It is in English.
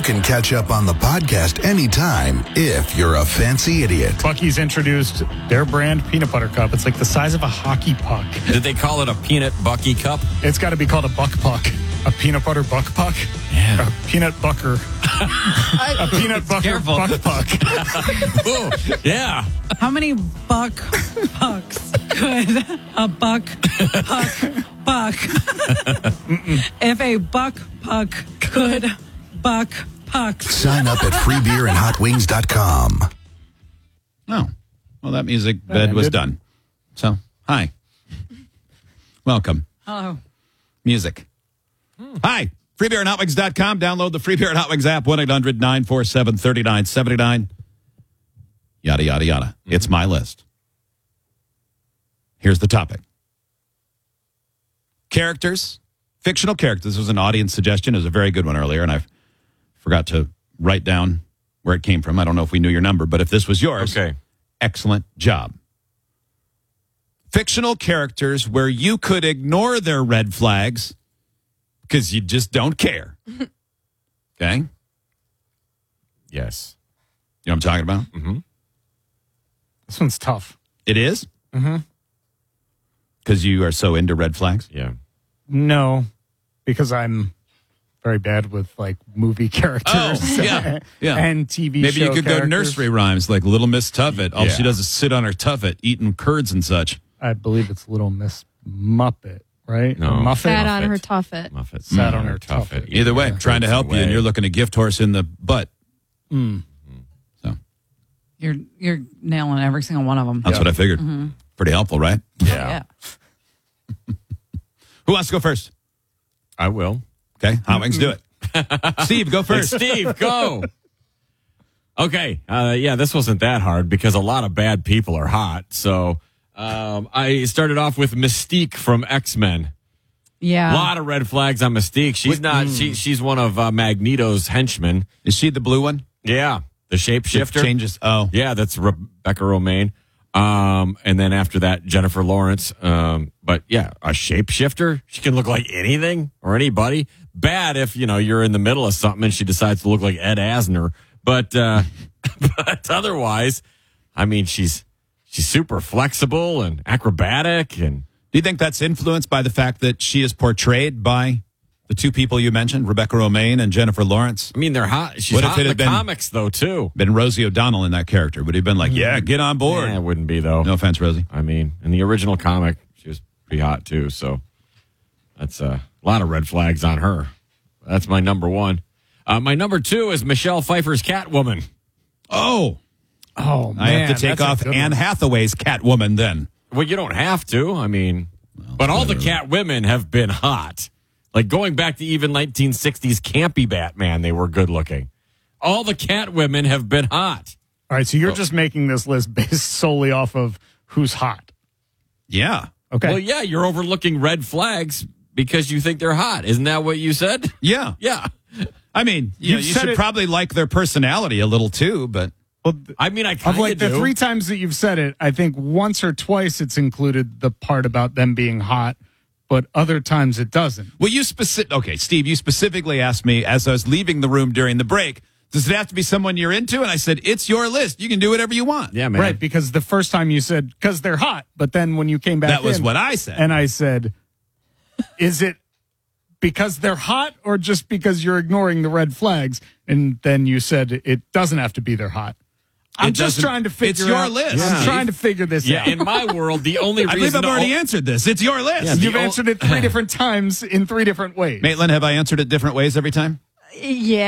You can catch up on the podcast anytime if you're a fancy idiot. Buc-ee's introduced their brand peanut butter cup. It's like the size of a hockey puck. Did they call it a peanut Buc-ee cup? It's got to be called a buck puck. A peanut butter buck puck? Yeah. A peanut bucker. A peanut butter buck puck. Ooh, yeah. How many buck pucks could a buck puck? If a buck puck could buck pucks. Sign up at freebeerandhotwings.com. Oh, well, that music bed was done. So, hi. Welcome. Hello. Music. Hi. Freebeerandhotwings.com. Download the Free Beer and Hot Wings app, 1-800-947-3979. Yada, yada, yada. It's my list. Here's the topic. Characters, fictional characters. This was an audience suggestion. It was a very good one earlier, and I forgot to write down where it came from. I don't know if we knew your number, but if this was yours, Okay. excellent job. Fictional characters where you could ignore their red flags because you just don't care. Okay? Yes. You know what I'm talking about? Mm-hmm. This one's tough. It is? Mm-hmm. Because you are so into red flags? Yeah. No, because I'm very bad with like movie characters. Oh, yeah, yeah. And TV Maybe show you could go characters. nursery rhymes like Little Miss Tuffet. All Yeah. she does is sit on her tuffet eating curds and such. I believe it's Little Miss Muppet, right? No. Or Muffet. Sat on her tuffet. Muffet. Sat on her tuffet. Either way, trying to help you, and you're looking a gift horse in the butt. So You're nailing every single one of them. that's what I figured. Pretty helpful, right? Yeah. Who wants to go first? I will. Okay, Hot Wings, do it. Steve, go first. Steve, go. Okay. Yeah, this wasn't that hard because a lot of bad people are hot. So I started off with Mystique from X-Men. Yeah. A lot of red flags on Mystique. She's not. She's one of Magneto's henchmen. Is she the blue one? Yeah, the shapeshifter. Changes. Oh, Yeah, that's Rebecca Romaine. And then after that, Jennifer Lawrence. But yeah, a shapeshifter. She can look like anything or anybody. Bad if, you're in the middle of something and she decides to look like Ed Asner. But, but otherwise, I mean, she's super flexible and acrobatic. And do you think that's influenced by the fact that she is portrayed by the two people you mentioned, Rebecca Romaine and Jennifer Lawrence? I mean, they're hot. She's What if hot it in had the been- comics though, too. Been Rosie O'Donnell in that character? Would he have been like, yeah, get on board? Yeah, it wouldn't be though. No offense, Rosie. I mean, in the original comic, she was pretty hot too. So that's a lot of red flags on her. That's my number one. My number two is Michelle Pfeiffer's Catwoman. Oh, Oh, man. I have to take that's a off good Anne one. Hathaway's Catwoman then. Well, you don't have to. I mean, but all the Catwomen have been hot. Like going back to even 1960s campy Batman, they were good looking. All the Catwomen have been hot. All right, so you're just making this list based solely off of who's hot. Yeah. Okay. Well, yeah, you're overlooking red flags because you think they're hot. Isn't that what you said? Yeah. Yeah. I mean, you said should it- probably like their personality a little too, but Well, I mean, I of kind like of the do. three times that you've said it, I think once or twice it's included the part about them being hot, but other times it doesn't. well, okay, Steve, you specifically asked me as I was leaving the room during the break, does it have to be someone you're into? And I said, it's your list. You can do whatever you want. Yeah, man. Right, because the first time you said, because they're hot, but then when you came back That was in, what I said. and I said, is it because they're hot or just because you're ignoring the red flags? And then you said it doesn't have to be they're hot. I'm It just doesn't- trying to figure it's your out. list, I'm Steve. trying to figure this Yeah, out. in my world, the only I reason believe I've already answered this. It's your list. Yeah, You've the answered it three different times in three different ways. Maitland, have I answered it different ways every time? Yeah.